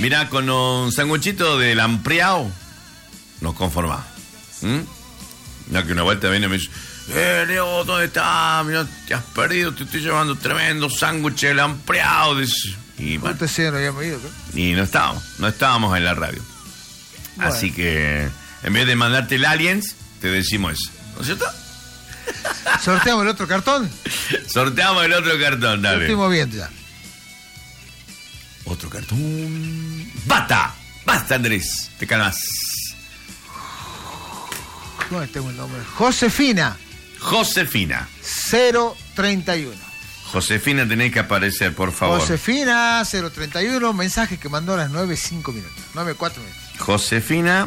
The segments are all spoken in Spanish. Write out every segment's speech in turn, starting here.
Mirá, con un sanguchito de lampreado nos conformamos. Ya que una vuelta viene y me dice, Leo, ¿dónde estás? Mirá, te has perdido, te estoy llevando tremendo sándwich de lampreado. Y bueno, y no estábamos en la radio. Bueno. Así que en vez de mandarte el aliens, te decimos eso, ¿no es cierto? ¿Sorteamos el otro cartón? Sorteamos el otro cartón, dale. Lo estoy moviendo ya. Otro cartón. ¡Basta! ¡Basta, Andrés! Te calmas. ¿Dónde tengo el nombre? Josefina. 031. Josefina, tenés que aparecer, por favor. Josefina 031, mensaje que mandó a las 9:04 minutos. Josefina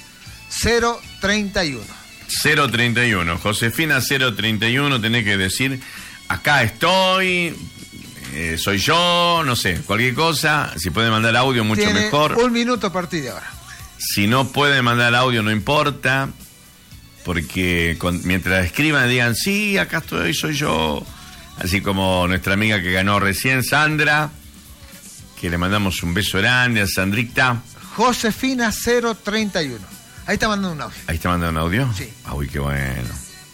031. Josefina 031, tenés que decir, acá estoy, soy yo, no sé, cualquier cosa. Si puede mandar audio, mucho Tiene mejor. 1 minuto a partir de ahora. Si no puede mandar audio, no importa, porque mientras escriban, digan, sí, acá estoy, soy yo. Así como nuestra amiga que ganó recién, Sandra, que le mandamos un beso grande a Sandrita. Josefina 031. Ahí está mandando un audio. ¿Ahí está mandando un audio? Sí. Uy, qué bueno.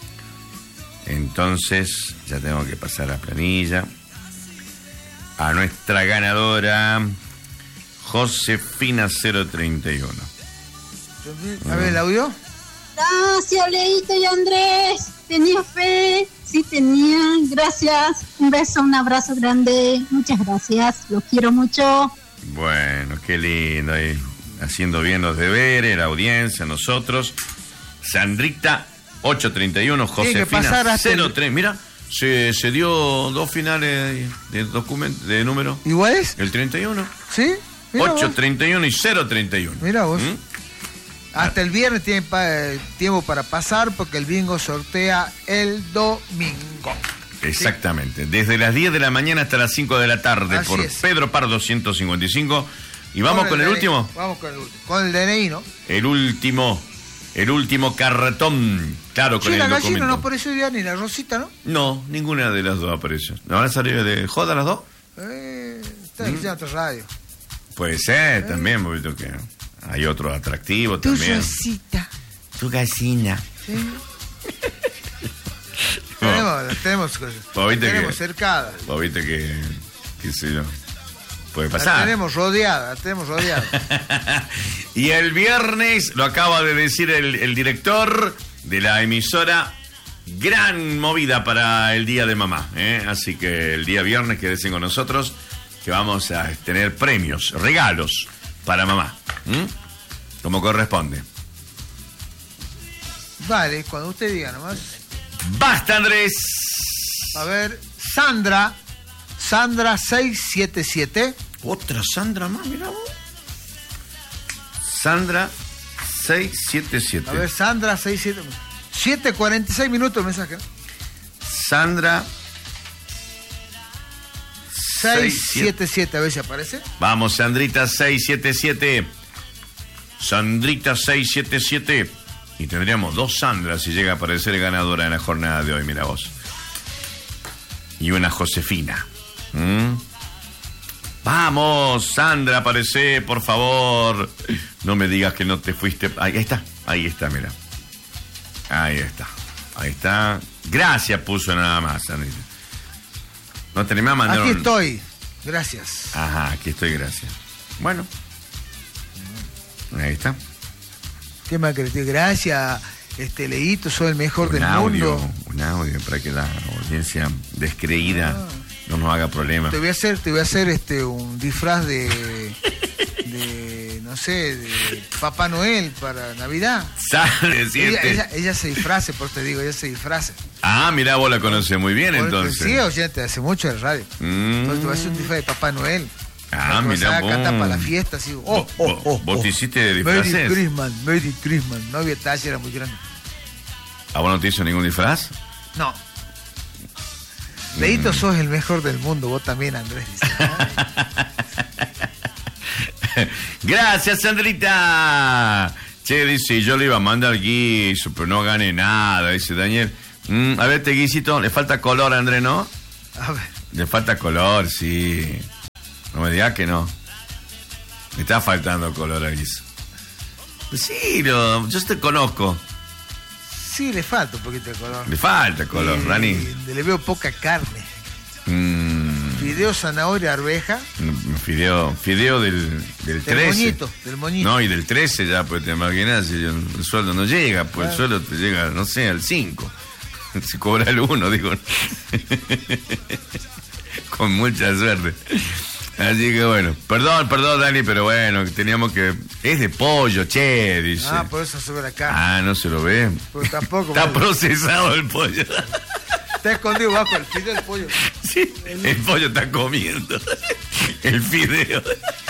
Entonces, ya tengo que pasar la planilla. A nuestra ganadora, Josefina 031. A ver el audio. Gracias, Leito y Andrés. Tenía fe. Sí, tenía. Gracias. Un beso, un abrazo grande. Muchas gracias. Los quiero mucho. Bueno, qué lindo. Ahí, haciendo bien los deberes, la audiencia, nosotros. Sandrita 831, Josefina 03. Mira, se dio 2 finales de número. ¿Iguales? El 31. ¿Sí? Mira 831 y 031. Mira vos. Hasta el viernes tiene tiempo para pasar porque el bingo sortea el domingo. Exactamente. ¿Sí? Desde las 10 de la mañana hasta las 5 de la tarde. Así por es. Pedro Pardo 155. ¿Y vamos con el último? Vamos con el último. Con el DNI, ¿no? El último cartón. Claro, con el documento. La gallina no apareció ya ni la Rosita, ¿no? No, ninguna de las dos apareció. ¿No van a salir de joda las dos? Está en otra radio. Puede ser también, porque que hay otro atractivo también. Tu Rosita. Tu gallina. Sí. Tenemos cosas. Tenemos cercadas. Vos viste que qué sé yo. Puede pasar. La tenemos rodeada. Y el viernes, lo acaba de decir el director de la emisora, gran movida para el Día de Mamá. Así que el día viernes quédense con nosotros, que vamos a tener premios, regalos para mamá. Como corresponde. Vale, cuando usted diga nomás. ¡Basta, Andrés! A ver, Sandra 677. Otra Sandra más, mira vos. Sandra 677. A ver, Sandra 677. 7:46 minutos el mensaje. Sandra 677, a ver si aparece. Vamos, Sandrita 677. Sandrita 677. Y tendríamos 2 Sandras si llega a aparecer ganadora en la jornada de hoy, mira vos. Y una Josefina. Vamos, Sandra, aparece, por favor. No me digas que no te fuiste. Ahí está, mira. Ahí está. Gracias puso nada más, Sandrita. No te animás a mandar. Aquí estoy, gracias. Ajá, aquí estoy, gracias. Bueno. Ahí está. ¿Qué más querés? Gracias, Leito, soy el mejor del mundo. Un audio para que la audiencia descreída no nos haga problemas. Te voy a hacer un disfraz de no sé, de Papá Noel para Navidad. Ella se disfrace, por te digo, ella se disfrace. Ah, mirá, vos la conocés muy bien, entonces. Sí, oyente, hace mucho en radio. Entonces te voy a hacer un disfraz de Papá Noel. Ah, mirá, vos. Canta para la fiesta, así. ¿Vos te hiciste disfraces? Merry Christmas. No había talle, era muy grande. ¿A vos no te hizo ningún disfraz? No. Leito, sos el mejor del mundo, vos también, Andrés. Gracias, Sandrita. Che, dice, yo le iba a mandar guiso, pero no gané nada, dice Daniel. A ver, este guisito, le falta color, Andrés, ¿no? A ver. Le falta color, sí. No me digas que no. Me está faltando color a guiso. Pues sí, yo te conozco. Sí, le falta un poquito de color. Le falta color, Rani. Le veo poca carne. Fideo, zanahoria, arveja. Fideo del 13. Del moñito. No, y del 13 ya, pues te imaginas, si el sueldo no llega, pues el sueldo te llega, no sé, al 5. Se cobra el 1, digo. Con mucha suerte. Así que bueno, perdón, Dani, pero bueno, teníamos que... Es de pollo, che, dice. Ah, por eso se ve la carne. No se lo ve. Pero tampoco... Está procesado el pollo. Está escondido bajo el fideo del pollo. Sí, el pollo está comiendo el fideo.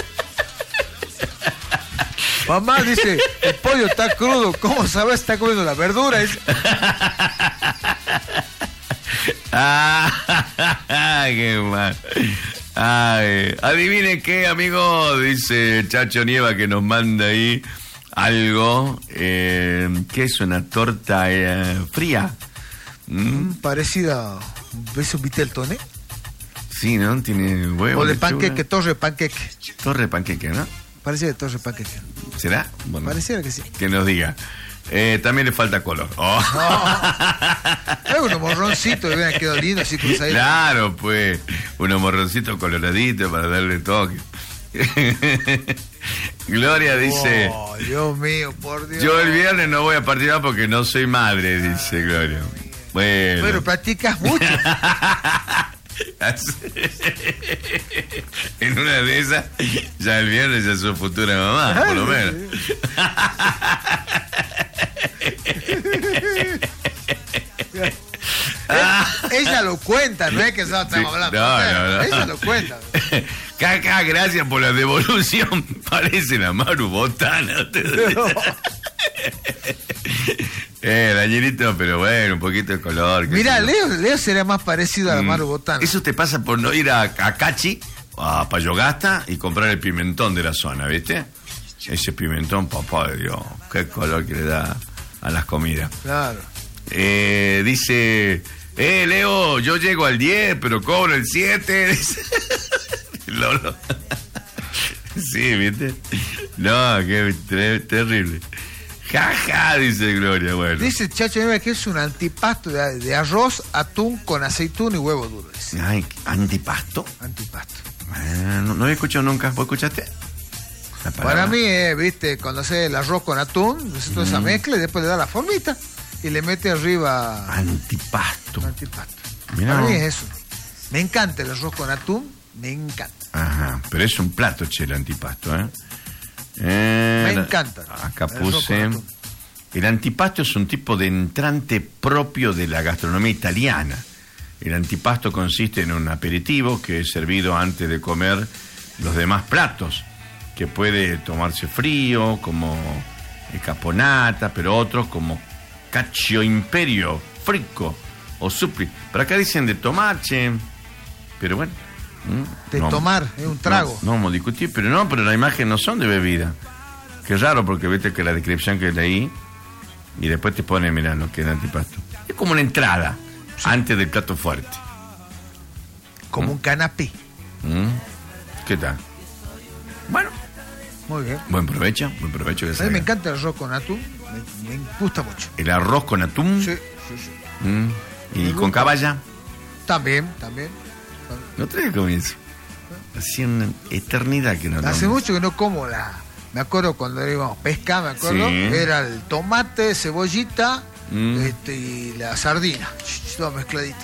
Mamá dice, el pollo está crudo. ¿Cómo sabes? Está comiendo la verdura. Qué mal. Ay, adivinen qué, amigo, dice Chacho Nieva que nos manda ahí algo. ¿Qué es? Una torta fría. Parecida a un beso Vitelton, ¿eh? Sí, ¿no? Tiene huevo. O de panqueque, torre panqueque. Torre panqueque, ¿no? Parece de torre panqueque. ¿Será? Bueno, pareciera que sí. Que nos diga. También le falta color. Es unos morroncitos que hubieran quedado lindos así cruzaditos. Claro, pues. Unos morroncitos coloraditos para darle toque. Gloria dice... Dios mío, por Dios. Yo el viernes no voy a participar porque no soy madre, dice Gloria. Bueno. Pero practicas mucho. En una de esas, ya el viernes ya soy futura mamá, por lo menos. Ella lo cuenta, no es que estamos hablando. No. Ella lo cuenta. Caca, gracias por la devolución. Parece la Maru Botana. Dañerito, pero bueno, un poquito de color. Mira, Leo sería más parecido a la Maru Botana. Eso te pasa por no ir a Cachi, a Payogasta y comprar el pimentón de la zona, ¿viste? Ese pimentón, papá de Dios, qué color que le da a las comidas. Claro. Dice, Leo, yo llego al 10, pero cobro el 7. Lolo. Sí, ¿viste? No, qué terrible. Jaja, dice Gloria, bueno. Dice Chacho Nieva que es un antipasto de arroz, atún con aceitún y huevo duro. Dice. Ay, ¿antipasto? Antipasto. No había escuchado nunca. ¿Vos escuchaste? Para mí, viste, cuando hace el arroz con atún, toda esa mezcla y después le da la formita y le mete arriba... Antipasto. Mirá. Para mí es eso. Me encanta el arroz con atún, me encanta. Ajá, pero es un plato, che, el antipasto, me encanta. Acá puse... El antipasto es un tipo de entrante propio de la gastronomía italiana. El antipasto consiste en un aperitivo que es servido antes de comer los demás platos, que puede tomarse frío, como caponata, pero otros como cacio imperio, frico o supli. Pero acá dicen de tomar, che, pero bueno. Tomar, es un trago. No vamos a discutir, pero la imagen no son de bebida. Qué raro, porque viste que la descripción que leí y después te pone, mirá lo que es el antipasto. Es como una entrada, sí, antes del plato fuerte. Como un canapé. ¿Qué tal? Bueno. Muy bien. Buen provecho. Que a mí me encanta el arroz con atún, me gusta mucho. ¿El arroz con atún? Sí. ¿Y con caballa? También. No te comienzo. Hacía una eternidad que no. Hace mucho que no como me acuerdo cuando íbamos a pescar, sí. Era el tomate, cebollita, y la sardina, toda mezcladita.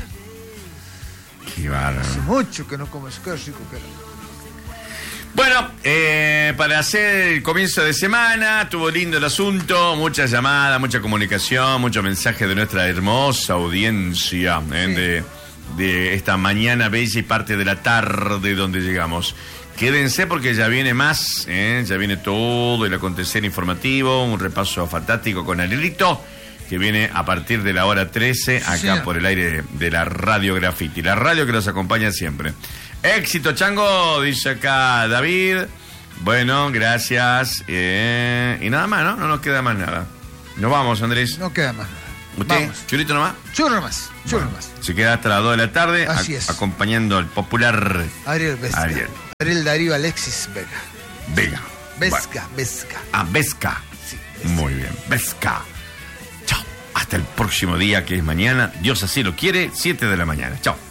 Qué bárbaro. Hace mucho que no como eso, qué rico que era. Bueno, para hacer el comienzo de semana, estuvo lindo el asunto, muchas llamadas, mucha comunicación, muchos mensajes de nuestra hermosa audiencia, sí, de esta mañana bella y parte de la tarde donde llegamos. Quédense porque ya viene más, ya viene todo el acontecer informativo, un repaso fantástico con Arielito, que viene a partir de la hora 13, acá sí, por el aire de la Radio Graffiti, la radio que nos acompaña siempre. Éxito, Chango, dice acá David. Bueno, gracias. Y nada más, ¿no? No nos queda más nada. Nos vamos, Andrés. No queda más nada. ¿Usted? Vamos. ¿Churrito nomás? Churro más. Se queda hasta las 2 de la tarde. Así es. Acompañando al popular Ariel Darío Alexis Vega. Vega. Vesca. Vesca. Sí, muy bien, Vesca. Chao. Hasta el próximo día, que es mañana. Dios así lo quiere, 7 de la mañana. Chao.